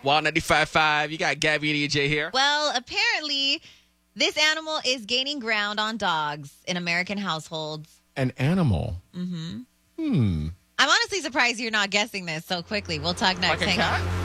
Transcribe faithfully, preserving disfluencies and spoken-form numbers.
Wild ninety-five point five. You got Gabby and E J here. Well, apparently, this animal is gaining ground on dogs in American households. An animal? Mm-hmm. Hmm. I'm honestly surprised you're not guessing this so quickly. We'll talk next. Like a Hang cat? on.